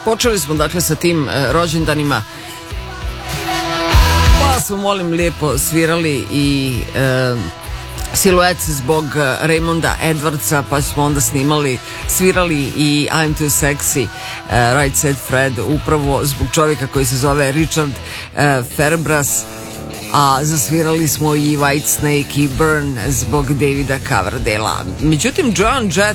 Počeli smo dakle sa tim rođendanima, pa smo, molim lijepo, svirali i Siluete zbog Raymonda Edwardsa, pa smo onda svirali i I'm Too Sexy, Right Said Fred, upravo zbog čovjeka koji se zove Richard Fairbrass, a zasvirali smo i Whitesnake i Burn zbog Davida Coverdale-a. Međutim, Joan Jett,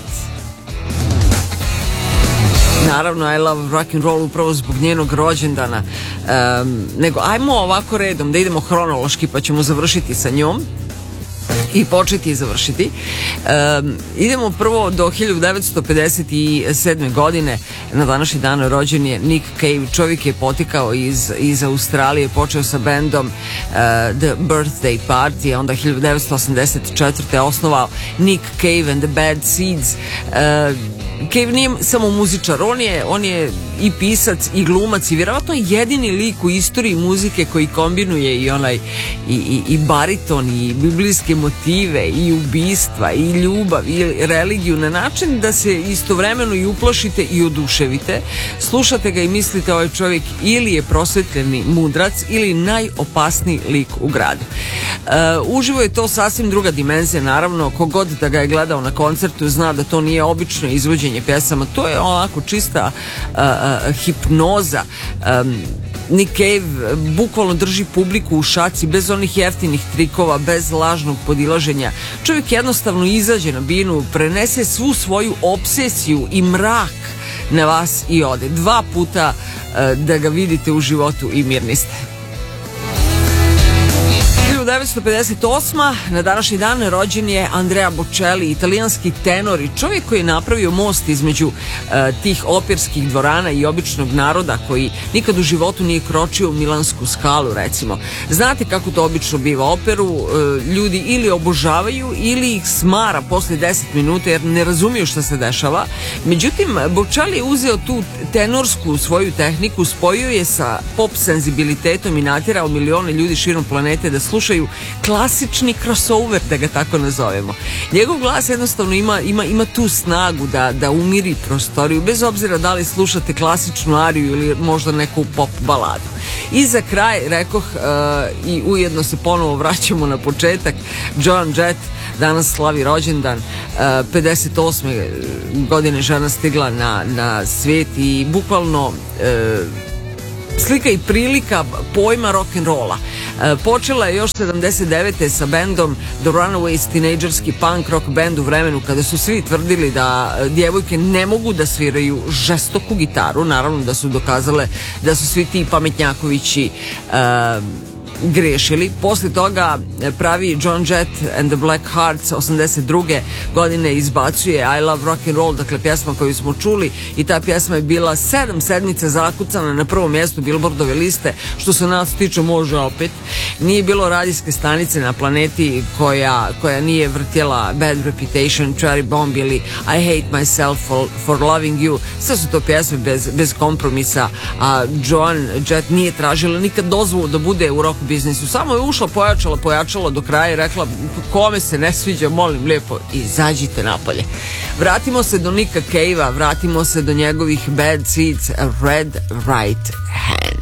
naravno I Love Rock and Roll upravo zbog njenog rođendana, nego ajmo ovako redom da idemo hronološki, pa ćemo završiti sa njom i početi i završiti. Idemo prvo do 1957. godine. Na današnji dan rođen je Nick Cave. Čovjek je potikao iz Australije, počeo sa bendom The Birthday Party, a onda 1984. osnovao Nick Cave and the Bad Seeds. Cave nije samo muzičar, on je i pisac i glumac i vjerojatno jedini lik u istoriji muzike koji kombinuje i bariton i biblijske motive i ubistva i ljubav i religiju na način da se istovremeno i uplašite i oduševite. Slušate ga i mislite ovaj čovjek ili je prosvetljeni mudrac ili najopasniji lik u gradu. Uživo je to sasvim druga dimenzija, naravno, kogod da ga je gledao na koncertu zna da to nije obično izvođenje pjesama, to je onako čista hipnoza. Nick Cave bukvalno drži publiku u šaci, bez onih jeftinih trikova, bez lažnog podilaženja. Čovjek jednostavno izađe na binu, prenese svu svoju obsesiju i mrak na vas i ode. 2 puta da ga vidite u životu i mirni ste. 1958. na današnji dan rođen je Andrea Bocelli, italijanski tenor i čovjek koji je napravio most između tih operskih dvorana i običnog naroda koji nikad u životu nije kročio u Milansku skalu, recimo. Znate kako to obično biva, operu ljudi ili obožavaju ili ih smara posle 10 minuta jer ne razumiju šta se dešava. Međutim, Bocelli je uzeo tu tenorsku svoju tehniku, spojio je sa pop senzibilitetom i natjerao milione ljudi širom planete da slušaju klasični crossover, da ga tako nazovemo. Njegov glas jednostavno ima tu snagu da umiri prostoriju, bez obzira da li slušate klasičnu ariju ili možda neku pop baladu. I za kraj, rekoh, i ujedno se ponovo vraćamo na početak, Joan Jett danas slavi rođendan. 58. godine žena stigla na svijet i bukvalno slika i prilika pojma rock'n'rolla. Počela je još 79. sa bendom The Runaways, tinejdžerski punk rock band u vremenu kada su svi tvrdili da djevojke ne mogu da sviraju žestoku gitaru. Naravno da su dokazale da su svi ti pametnjakovići grešili. Posle toga pravi Joan Jett and the Black Hearts. 82. godine izbacuje I Love Rock and Roll, dakle pjesma koju smo čuli, i ta pjesma je bila 7 sedmica zakucana na prvom mjestu Billboardove liste, što se nas tiče može opet. Nije bilo radijske stanice na planeti koja nije vrtjela Bad Reputation, Cherry Bomb ili I Hate Myself for Loving You. Sve su to pjesme bez kompromisa, a Joan Jett nije tražila nikad dozvolu da bude u rock biznisu, samo je ušla, pojačala do kraja i rekla kome se ne sviđa, molim lijepo, izađite napolje. Vratimo se do Nicka Cave-a, vratimo se do njegovih Bad Seeds, Red Right Hand.